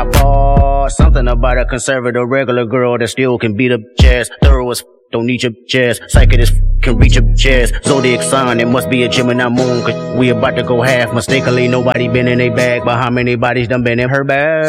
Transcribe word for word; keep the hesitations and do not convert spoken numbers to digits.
bought something about a conservative regular girl that still can beat up chest. Thorough as f- don't need your chest. Psychic as f- can reach your chest. Zodiac sign, it must be a Gemini moon. Cause we about to go half mistakenly. Nobody been in a bag, but how many bodies done been in her bag?